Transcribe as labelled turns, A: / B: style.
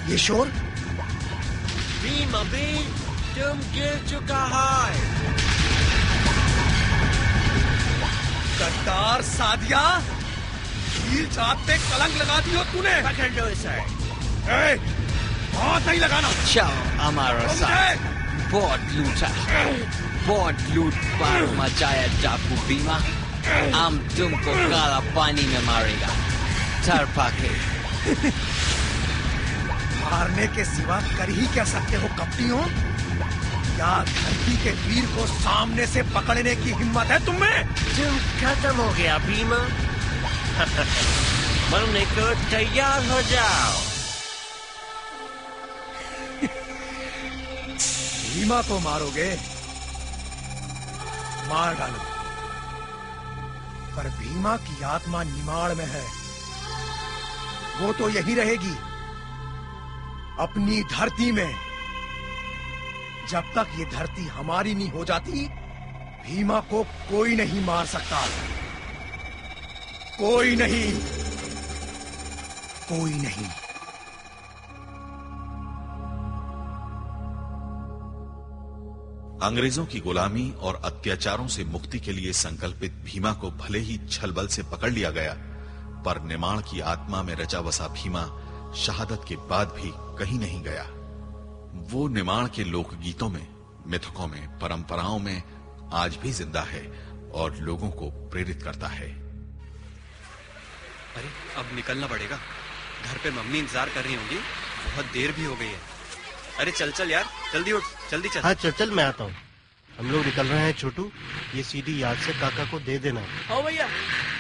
A: ये शोर?
B: भीम अभी तुम गिर चुका है।
A: गद्दार सादिया, हील जात पे कलंक लगा दी हो तूने।
B: पकड़ लो इसे।
A: हाथ नहीं लगाना।
C: चलो हमारा साथ। बहुत लूट पार मचाया डाकू भीमा। हम तुमको काला पानी में मारेगा तरपा के।
A: मारने के सिवा कर ही क्या सकते हो कपटियों? क्या धरती के वीर को सामने से पकड़ने की हिम्मत है तुम में?
B: तुम खत्म हो गया भीमा। मरने को तैयार हो जाओ।
A: भीमा को मारोगे? मार डालो, पर भीमा की आत्मा निमाड़ में है। वो तो यही रहेगी, अपनी धरती में। जब तक ये धरती हमारी नहीं हो जाती, भीमा को कोई नहीं मार सकता। कोई नहीं, कोई नहीं।
D: अंग्रेजों की गुलामी और अत्याचारों से मुक्ति के लिए संकल्पित भीमा को भले ही छल बल से पकड़ लिया गया, पर निमाड़ की आत्मा में रचा बसा भीमा शहादत के बाद भी कहीं नहीं गया। वो निमाड़ के लोकगीतों में, मिथकों में, परंपराओं में आज भी जिंदा है और लोगों को प्रेरित करता है।
E: अरे अब निकलना पड़ेगा, घर पे मम्मी इंतजार कर रही होंगी, बहुत देर भी हो गई है। अरे चल चल यार, जल्दी उठ, जल्दी चल।
F: हाँ चल मैं आता हूँ। हम लोग निकल रहे हैं छोटू, ये सीडी याद से काका को दे देना।
B: हाँ भैया।